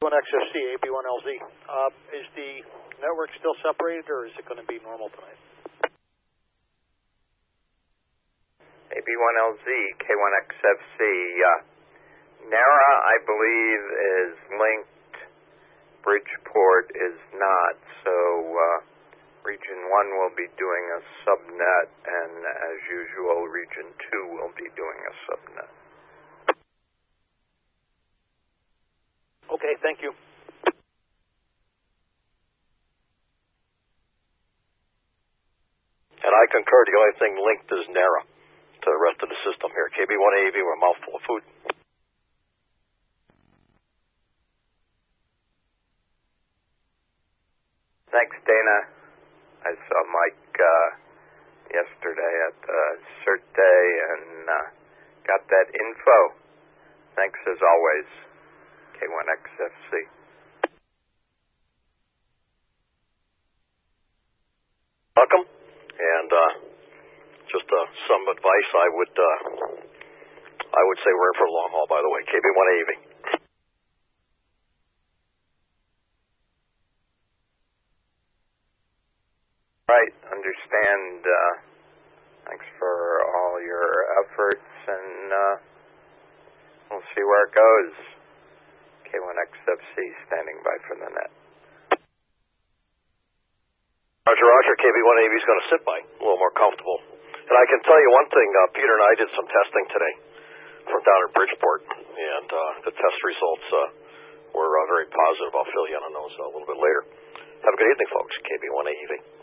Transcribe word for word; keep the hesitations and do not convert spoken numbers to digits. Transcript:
one X F C, A B one L Z. Uh, is the network still separated, or is it going to be normal tonight? A B one L Z, K one X F C. Uh, NARA, I believe, is linked. Bridgeport is not. So uh, Region one will be doing a subnet, and as usual, Region two will be doing a subnet. Okay, thank you. And I concur. The only thing linked is NARA to the rest of the system here. K B one A V, we're a mouthful of food. Thanks, Dana. I saw Mike uh, yesterday at the CERT Day and uh, got that info. Thanks as always, K one X F C. Welcome. And uh, just uh, some advice, I would uh, I would say we're in for a long haul, by the way. K B one A V. Right, understand. Uh, thanks for all your efforts, and uh, we'll see where it goes. K one X F C standing by for the net. Roger, Roger. K B one A V is going to sit by, a little more comfortable. And I can tell you one thing, uh, Peter and I did some testing today from down at Bridgeport, and uh, the test results uh, were uh, very positive. I'll fill you in on those uh, a little bit later. Have a good evening, folks. K B one A V.